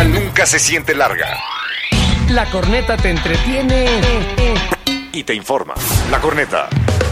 broma nunca se siente larga. La corneta te entretiene Y te informa. La corneta.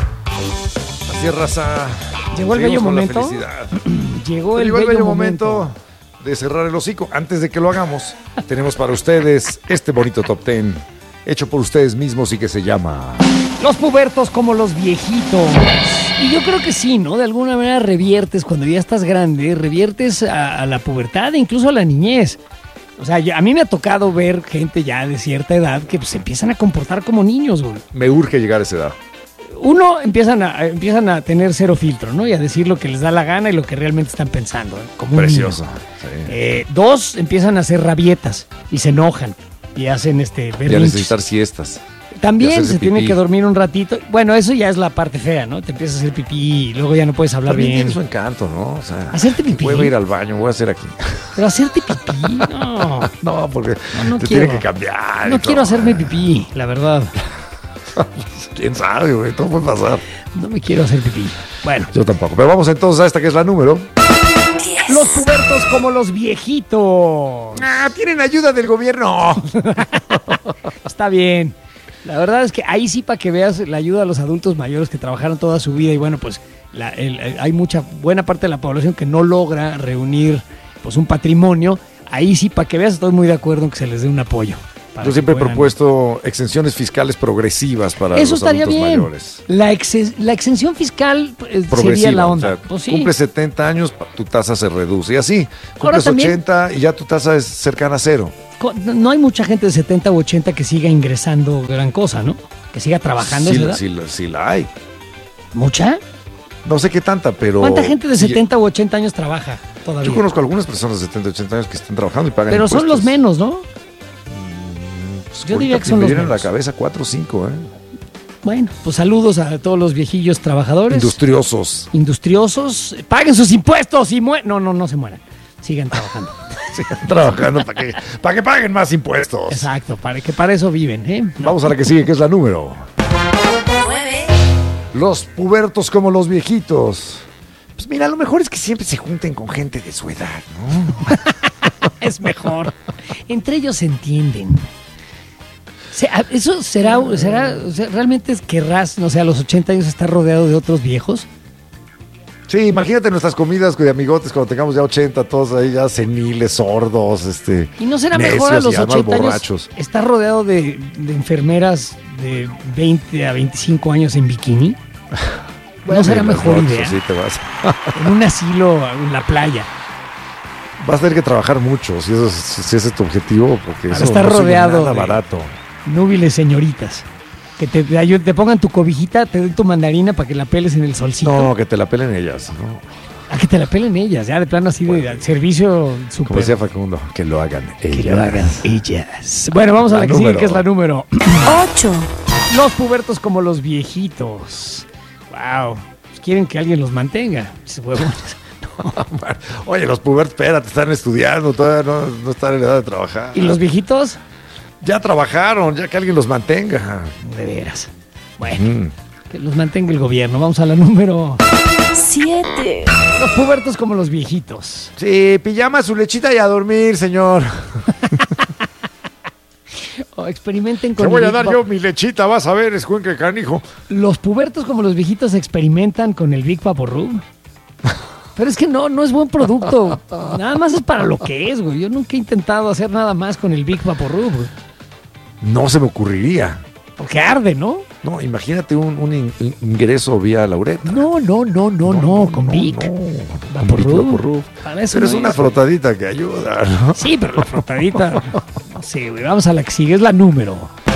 Así es, raza. Llegó el bello Seguimos con la momento. felicidad. Llegó el Llegó el bello bello momento. momento de cerrar el hocico. Antes de que lo hagamos, tenemos para ustedes este bonito top 10 hecho por ustedes mismos y que se llama... Los pubertos como los viejitos. Y yo creo que sí, ¿no? De alguna manera reviertes, cuando ya estás grande, reviertes a la pubertad e incluso a la niñez. O sea, a mí me ha tocado ver gente ya de cierta edad que se empiezan a comportar como niños, güey. Me urge llegar a esa edad. Uno, empiezan a tener cero filtro, ¿no? Y a decir lo que les da la gana y lo que realmente están pensando, ¿eh? Como un Precioso. niño. Sí. Dos, empiezan a hacer rabietas y se enojan y hacen Y a berrinches. necesitar siestas. Y También hacerse se tiene pipí. que dormir un ratito. Bueno, eso ya es la parte fea, ¿no? Te empiezas a hacer pipí y luego ya no puedes hablar También bien. tiene su encanto, ¿no? O sea, ¿Hacerte pipí? voy a ir al baño, voy a hacer aquí. Pero hacerte pipí, no. No, porque No te quiero. tiene que cambiar. y No todo. quiero hacerme pipí, la verdad. ¿Quién sabe, güey? Todo puede pasar. No me quiero hacer pipí. Bueno, Yo tampoco. Pero vamos entonces a esta que es la número. los pubertos como los viejitos. ¿Tienen ayuda del gobierno? Está bien. La verdad es que ahí sí, para que veas la ayuda a los adultos mayores que trabajaron toda su vida y bueno, pues hay buena parte de la población que no logra reunir pues un patrimonio. Ahí sí, para que veas, estoy muy de acuerdo en que se les dé un apoyo. para Yo que siempre he puedan- propuesto exenciones fiscales progresivas para Eso los estaría adultos bien. mayores. La exención fiscal sería Progresiva, la onda. o sea, Pues sí. cumples 70 años, tu tasa se reduce. Y así, Ahora cumples también- 80 y ya tu tasa es cercana a cero. No hay mucha gente de 70 u 80 que siga ingresando gran cosa, ¿no? Que siga trabajando a esa edad. Sí la hay. ¿Mucha? No sé qué tanta, pero... ¿Cuánta gente de sí, 70 u 80 años trabaja todavía? Yo conozco algunas personas de 70, 80 años que están trabajando y pagan Pero son impuestos. los menos, ¿no? Pues yo ahorita diría que me son los vienen a la menos. cabeza 4 o 5, Bueno, pues saludos a todos los viejillos trabajadores. Industriosos. Industriosos. Paguen sus impuestos y no se mueran. Sigan trabajando. Sigan trabajando para que paguen más impuestos. Exacto, para eso viven, ¿eh? Vamos a la que sigue, que es la número. 9, Los pubertos como los viejitos. Pues mira, lo mejor es que siempre se junten con gente de su edad, ¿no? Es mejor. Entre ellos se entienden. ¿Eso será, o sea, realmente querrás, no sé, a los 80 años estar rodeado de otros viejos? Sí, imagínate nuestras comidas de amigotes cuando tengamos ya 80, todos ahí ya seniles, sordos, ¿Y no será necios mejor a los y además 80 años borrachos. estar rodeado de enfermeras de 20 a 25 años en bikini? ¿No será Sí, mejor las idea? noches, sí, te vas. En un asilo en la playa. Vas a tener que trabajar mucho si ese es tu objetivo, porque Para eso estar no sirve rodeado nada de- barato. Núbiles señoritas. Que te pongan tu cobijita, te den tu mandarina para que la peles en el solcito. No, que te la pelen ellas, ¿no? A que te la pelen ellas, ya de plano así de servicio súper. Como decía Facundo, que lo hagan ellas. Que lo hagan ellas. Bueno, vamos a la que sigue, número. que es la número. 8, Los pubertos como los viejitos. Wow. Quieren que alguien los mantenga. Esos huevones. Oye, los pubertos, espérate, están estudiando, todavía no están en edad de trabajar. ¿Y los viejitos? Ya trabajaron, ya que alguien los mantenga. De veras. Bueno, Mm. que los mantenga el gobierno. Vamos a la número. 7, Los pubertos como los viejitos. Sí, pijama, su lechita y a dormir, señor. O experimenten con Te voy el a dar Big yo mi lechita, vas a ver, escuincle canijo. Los pubertos como los viejitos experimentan con el Big Vaporub. Pero es que no es buen producto. Nada más es para lo que es, güey. Yo nunca he intentado hacer nada más con el Big Vaporub, güey. No se me ocurriría. Porque arde, ¿no? No, imagínate un ingreso vía la uretra. No, con Big. Vaporub. Vaporub. Para eso Pero es no una frotadita que ayuda, ¿no? Sí, pero la frotadita. No sé, güey. Vamos a la que sigue. Es la número.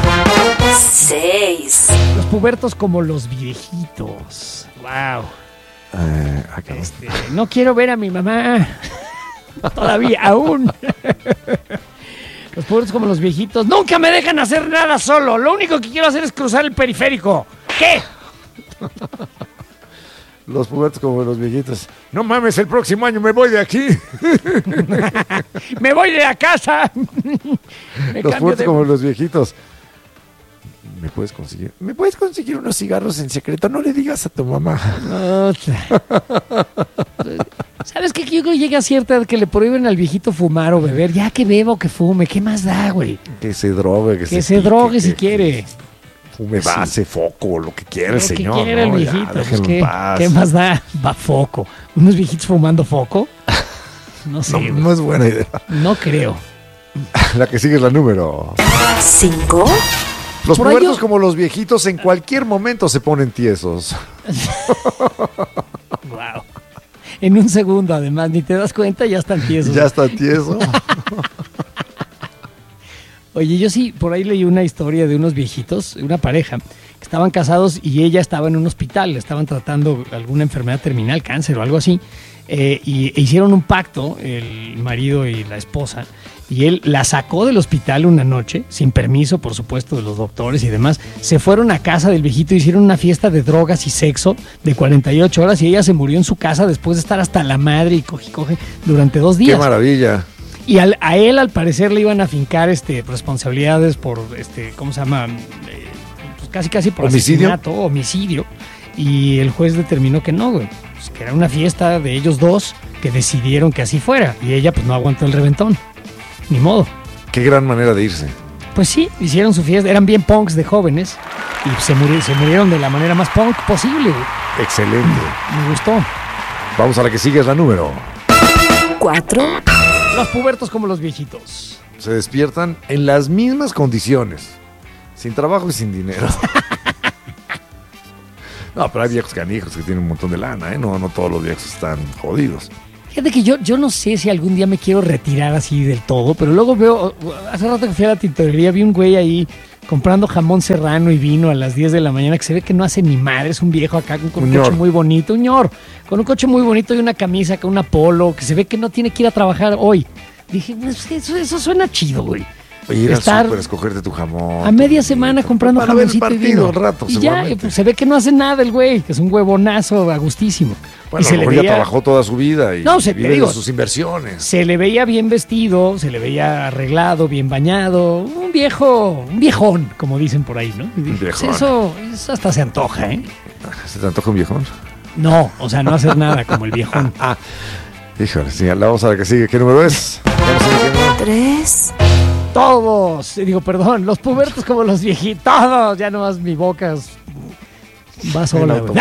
6, Los pubertos como los viejitos. Wow. Acá. No quiero ver a mi mamá. Todavía, aún. Los pubertos como los viejitos. Nunca me dejan hacer nada solo. Lo único que quiero hacer es cruzar el periférico. ¿Qué? Los pubertos como los viejitos. No mames, el próximo año me voy de aquí. Me voy de la casa. Me Los cambio pubertos de... como los viejitos. ¿me puedes conseguir unos cigarros en secreto? No le digas a tu mamá. ¿Sabes qué? Que yo creo que llega a cierta edad que le prohíben al viejito fumar o beber. Ya que beba o que fume, ¿qué más da, güey? Que se drogue, Que se drogue si quiere. Fume base, foco, lo que quiera el Lo que señor. quiera el ¿no? viejito. Ya, Pues, déjenlo en paz. ¿qué más da? Va foco. ¿Unos viejitos fumando foco? No sé, No, güey. no es buena idea. No creo. La que sigue es la número. 5, Los Por ahí pubertos yo- como los viejitos en cualquier momento se ponen tiesos. Wow. En un segundo, además, ni te das cuenta, ya están tiesos. Ya está tieso. Oye, yo sí, por ahí leí una historia de unos viejitos, una pareja, que estaban casados y ella estaba en un hospital, le estaban tratando alguna enfermedad terminal, cáncer o algo así, e hicieron un pacto, el marido y la esposa, y él la sacó del hospital una noche, sin permiso, por supuesto, de los doctores y demás. Se fueron a casa del viejito, hicieron una fiesta de drogas y sexo de 48 horas y ella se murió en su casa después de estar hasta la madre y coge durante 2 días. Qué maravilla. Y a él, al parecer, le iban a fincar responsabilidades por, ¿cómo se llama? Pues casi por ¿Homicidio? asesinato, homicidio. Y el juez determinó que no, güey. Pues que era una fiesta de ellos dos que decidieron que así fuera. Y ella, pues, no aguantó el reventón. Ni modo. Qué gran manera de irse. Pues sí, hicieron su fiesta. Eran bien punks de jóvenes. Y se murieron de la manera más punk posible, güey. Excelente. Me gustó. Vamos a la que sigue, es la número. 4, Los pubertos como los viejitos. Se despiertan en las mismas condiciones. Sin trabajo y sin dinero. No, pero hay viejos canijos que tienen un montón de lana, ¿eh? No todos los viejos están jodidos. Fíjate que yo no sé si algún día me quiero retirar así del todo, pero luego veo, hace rato que fui a la tintorería, vi un güey ahí comprando jamón serrano y vino a las 10 de la mañana que se ve que no hace ni madre, es un viejo acá con un Uñor. coche muy bonito, con un coche muy bonito y una camisa, con una polo, que se ve que no tiene que ir a trabajar hoy. Dije, pues, eso suena chido, güey. Ir al Estar súper, escogerte tu jamón. a media semana comprando Para ver el jamoncito y partido vino. un rato, y ya, seguramente. pues, se ve que no hace nada el güey, que es un huevonazo a gustísimo. Bueno, y se a lo le mejor ya veía, trabajó toda su vida y No, te vive de digo, sus inversiones. se le veía bien vestido, se le veía arreglado, bien bañado, un viejón, como dicen por ahí, ¿no? Y dije, viejón. pues eso hasta se antoja, ¿eh? ¿Se te antoja un viejón? No, o sea, no hacer nada como el viejón. Híjole, sí, la vamos a la que sigue. ¿Qué número es? Ya no sé ni qué número. 3, Los pubertos como los viejitos, todos, ya nomás mi boca va sola, güey.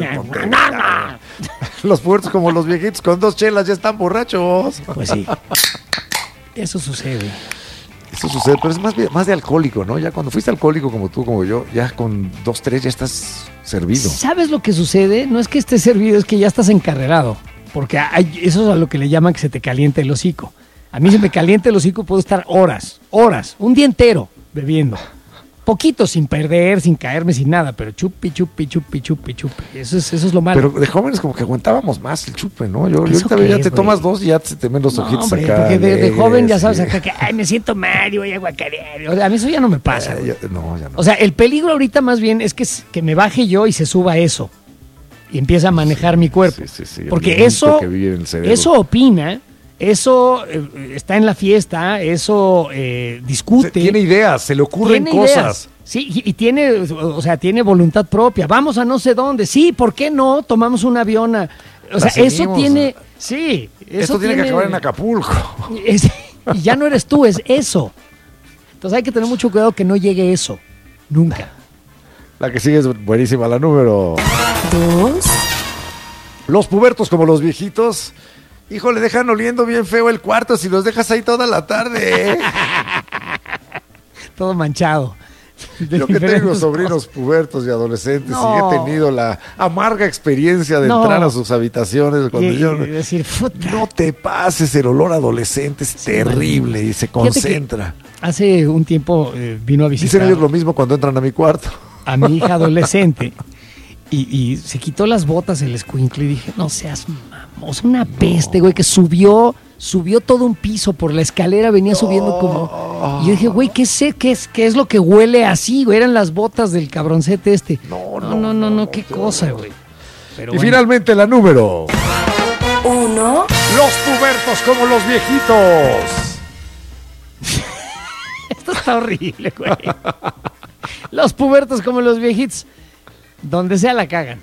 Los puertos como los viejitos con 2 chelas ya están borrachos. Pues sí, eso sucede. Eso sucede, pero es más de alcohólico, ¿no? Ya cuando fuiste alcohólico como tú, como yo, ya con 2, 3 ya estás servido. ¿Sabes lo que sucede? No es que estés servido, es que ya estás encarrerado. Porque eso es a lo que le llaman que se te calienta el hocico. A mí se me calienta el hocico, puedo estar horas, un día entero bebiendo. Poquito, sin perder, sin caerme, sin nada, pero chupi. Eso es lo malo. Pero de jóvenes como que aguantábamos más el chupe, ¿no? Yo ¿Eso ahorita qué ya es, te güey? tomas 2 y ya se te ven los No, ojitos hombre, acá. porque de alegres, joven ya sabes sí. acá que, ay, me siento mal y voy a guacarear. O sea, a mí eso ya no me pasa. güey. No, ya no. O sea, el peligro ahorita más bien es que me baje yo y se suba eso. Y empieza a manejar mi cuerpo. Sí, el Porque viento eso, que vive en el cerebro. eso opina, eso está en la fiesta, eso discute. Tiene ideas, se le ocurren tiene cosas. ideas. Sí, y tiene, o sea, tiene voluntad propia. Vamos a no sé dónde. Sí, ¿por qué no? Tomamos un avión. O sea, eso seguimos. tiene. Sí, eso Esto tiene que acabar en Acapulco. y ya no eres tú, es eso. Entonces hay que tener mucho cuidado que no llegue eso. Nunca. La que sigue es buenísima, la número. 2, Los pubertos como los viejitos. Híjole, dejan oliendo bien feo el cuarto si los dejas ahí toda la tarde, ¿eh? Todo manchado. De Yo que tengo diferentes sobrinos cosas. pubertos y adolescentes No. y he tenido la amarga experiencia de No. entrar a sus habitaciones cuando Y yo... decir, puta. No te pases, el olor adolescente es terrible y se Fíjate que concentra. Hace un tiempo vino a Dicen visitar ellos lo mismo cuando entran a mi cuarto. a mi hija adolescente y se quitó las botas el escuincle y dije, no seas mamos, una peste, güey, que subió todo un piso por la escalera, venía subiendo como... Y yo dije, güey, ¿qué es lo que huele así, güey? Eran las botas del cabroncete este. No, qué cosa, güey. Pero Y bueno. finalmente la número. 1, Los pubertos como los viejitos. Esto está horrible, güey. Los pubertos como los viejitos, donde sea la cagan.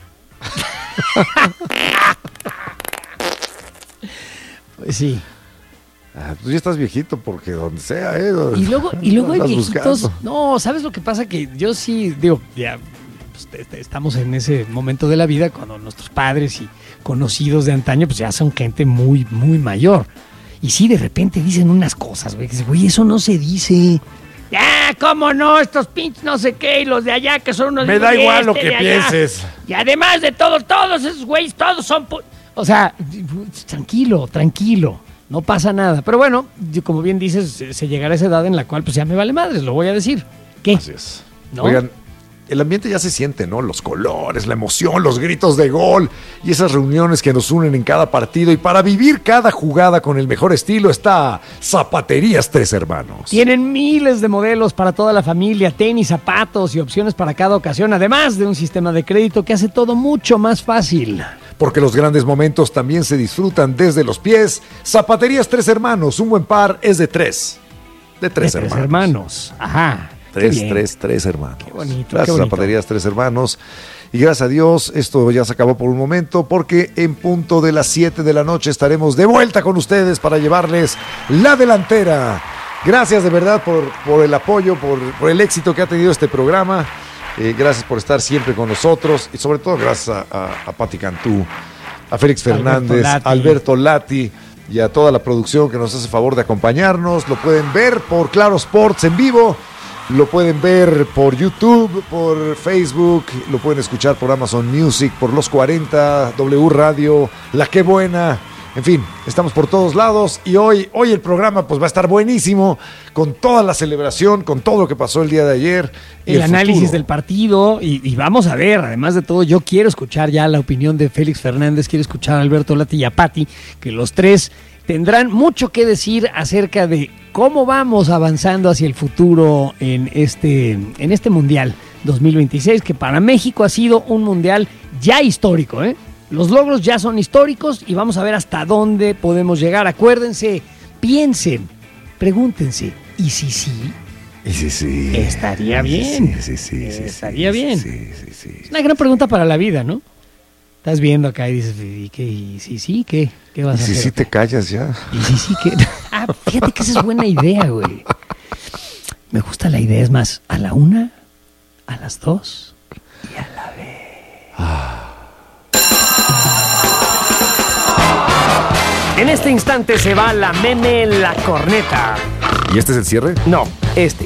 Pues sí. Pues ya estás viejito porque donde sea, Y luego hay andas viejitos. buscando. No, ¿sabes lo que pasa? Que yo sí, digo, ya pues, estamos en ese momento de la vida cuando nuestros padres y conocidos de antaño, pues ya son gente muy, muy mayor. Y sí, de repente dicen unas cosas, güey, que dices, güey, eso no se dice. Ya, ¿cómo no? Estos pinches no sé qué, y los de allá que son unos... Me da igual lo de que allá. pienses. Y además de todo, todos esos güeyes, todos son... O sea, tranquilo, no pasa nada. Pero bueno, como bien dices, se llegará a esa edad en la cual pues ya me vale madres, lo voy a decir. ¿Qué? Así es. ¿No? Oigan, el ambiente ya se siente, ¿no? Los colores, la emoción, los gritos de gol y esas reuniones que nos unen en cada partido. Y para vivir cada jugada con el mejor estilo está Zapaterías Tres Hermanos. Tienen miles de modelos para toda la familia, tenis, zapatos y opciones para cada ocasión, además de un sistema de crédito que hace todo mucho más fácil. Porque los grandes momentos también se disfrutan desde los pies. Zapaterías Tres Hermanos, un buen par es de tres. De tres hermanos. Ajá. Qué bien. Tres hermanos. Qué bonito, Gracias, qué bonito. Zapaterías Tres Hermanos. Y gracias a Dios, esto ya se acabó por un momento, porque en punto de las 7 de la noche estaremos de vuelta con ustedes para llevarles la delantera. Gracias de verdad por el apoyo, por el éxito que ha tenido este programa. Gracias por estar siempre con nosotros y sobre todo gracias a Pati Cantú, a Félix Fernández, a Alberto Lati y a toda la producción que nos hace favor de acompañarnos. Lo pueden ver por Claro Sports en vivo, lo pueden ver por YouTube, por Facebook, lo pueden escuchar por Amazon Music, por Los 40, W Radio, La Qué Buena. En fin, estamos por todos lados y hoy el programa pues va a estar buenísimo con toda la celebración, con todo lo que pasó el día de ayer. Y el análisis futuro del partido y vamos a ver, además de todo, yo quiero escuchar ya la opinión de Félix Fernández, quiero escuchar a Alberto Lati y a Pati, que los tres tendrán mucho que decir acerca de cómo vamos avanzando hacia el futuro en este Mundial 2026, que para México ha sido un Mundial ya histórico, ¿eh? Los logros ya son históricos y vamos a ver hasta dónde podemos llegar. Acuérdense, piensen, pregúntense, ¿y si sí? Y sí. Estaría bien. Sí. Estaría bien. Sí. Es una gran pregunta para la vida, ¿no? Estás viendo acá y dices, ¿y qué? ¿Y si sí? ¿Qué vas a hacer? Y si sí te callas ya. ¿Y si sí? ¿Qué? Ah, fíjate que esa es buena idea, güey. Me gusta la idea, es más, a la 1, a las 2 y a la vez. En este instante se va la meme la corneta. ¿Y este es el cierre? No, este.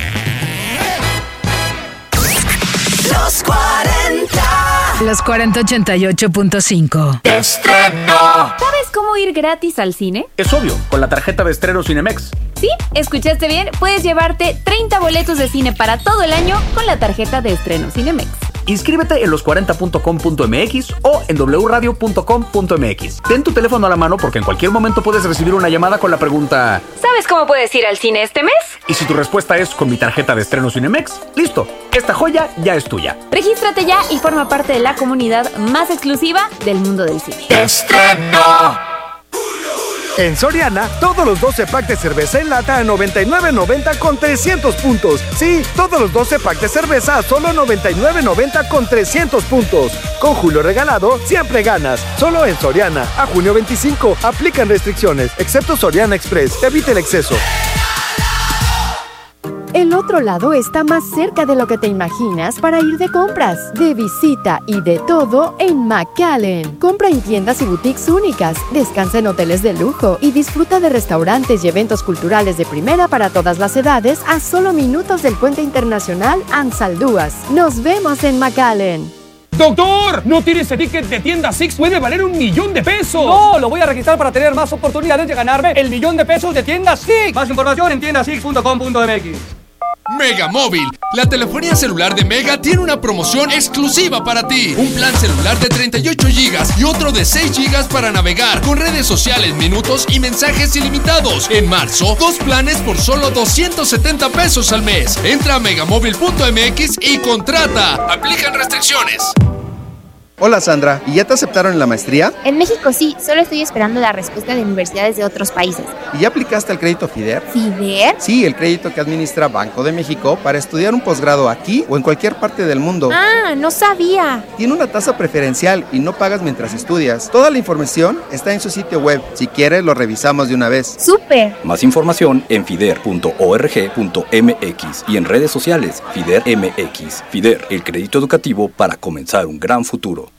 Los 40. Los 4088.5. ¿Sabes cómo ir gratis al cine? Es obvio, con la tarjeta de estreno Cinemex. Sí, escuchaste bien. Puedes llevarte 30 boletos de cine para todo el año con la tarjeta de estreno Cinemex. Inscríbete en los40.com.mx o en wradio.com.mx. Ten tu teléfono a la mano porque en cualquier momento puedes recibir una llamada con la pregunta: ¿Sabes cómo puedes ir al cine este mes? y si tu respuesta es con mi tarjeta de estreno Cinemex, listo, esta joya ya es tuya. Regístrate ya y forma parte de la comunidad más exclusiva del mundo del cine. En Soriana, todos los 12 packs de cerveza en lata a $99.90 con 300 puntos. Sí, todos los 12 packs de cerveza a solo $99.90 con 300 puntos. Con Julio regalado, siempre ganas. Solo en Soriana. A junio 25, aplican restricciones, excepto Soriana Express. Evite el exceso. El otro lado está más cerca de lo que te imaginas para ir de compras, de visita y de todo en McAllen. Compra en tiendas y boutiques únicas, descansa en hoteles de lujo y disfruta de restaurantes y eventos culturales de primera para todas las edades a solo minutos del Puente Internacional Ansaldúas. Nos vemos en McAllen. ¡Doctor! ¿No tiene ese ticket de tienda Six? ¡Puede valer $1,000,000! ¡No! Lo voy a registrar para tener más oportunidades de ganarme el $1,000,000 de tienda Six. Más información en tiendasix.com.mx. Mega Móvil, la telefonía celular de Mega tiene una promoción exclusiva para ti. Un plan celular de 38 GB y otro de 6 GB para navegar con redes sociales, minutos y mensajes ilimitados. En marzo, 2 planes por solo $270 al mes. Entra a megamóvil.mx y contrata. Aplican restricciones. Hola Sandra, ¿y ya te aceptaron en la maestría? En México sí, solo estoy esperando la respuesta de universidades de otros países. ¿Y ya aplicaste al crédito FIDER? ¿FIDER? Sí, el crédito que administra Banco de México para estudiar un posgrado aquí o en cualquier parte del mundo. Ah, no sabía. Tiene una tasa preferencial y no pagas mientras estudias. Toda la información está en su sitio web. Si quieres, lo revisamos de una vez. ¡Súper! Más información en fider.org.mx y en redes sociales FIDER MX. FIDER, el crédito educativo para comenzar un gran futuro.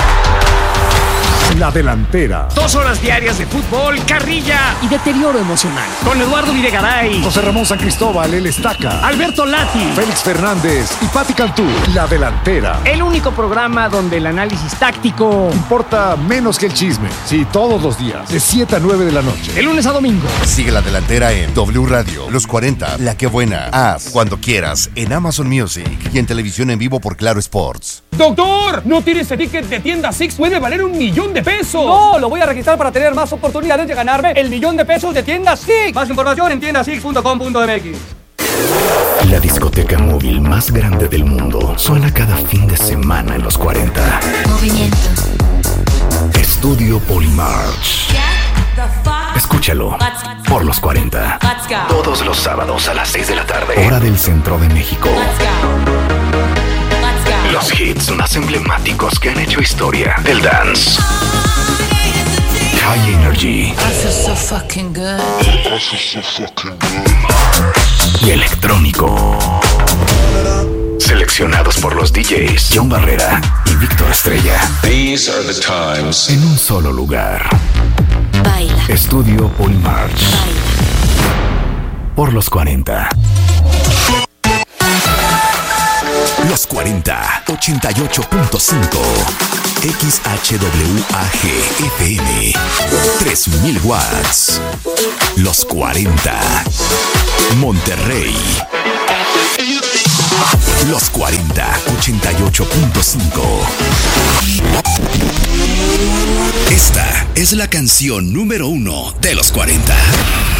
La delantera. 2 horas diarias de fútbol, carrilla y deterioro emocional. Con Eduardo Videgaray, José Ramón San Cristóbal, el Estaca, Alberto Lati, Félix Fernández y Pati Cantú. La delantera. El único programa donde el análisis táctico importa menos que el chisme. Sí, todos los días, de 7 a 9 de la noche. De lunes a domingo. Sigue La Delantera en W Radio, Los 40, La Que Buena, Haz, Cuando Quieras, en Amazon Music y en televisión en vivo por Claro Sports. ¡Doctor! ¿No tiene ese ticket de tienda Six? ¡Puede valer $1 millón! ¡No! Lo voy a registrar para tener más oportunidades de ganarme el $1 millón de tienda Six. Más información en tiendasix.com.mx. La discoteca móvil más grande del mundo suena cada fin de semana en los 40. Movimiento. Estudio Polymarch. Escúchalo por los 40. Todos los sábados a las 6 de la tarde. Hora del centro de México. Los hits más emblemáticos que han hecho historia del dance. High Energy. Y electrónico. Seleccionados por los DJs John Barrera y Víctor Estrella. These are the times. En un solo lugar. Baila. Estudio Polymarch. Por los 40. Los 40, 88.5. XHWAG FM 3000 watts. Los 40. Monterrey. Los 40, 88.5. Esta es la canción número 1 de los 40.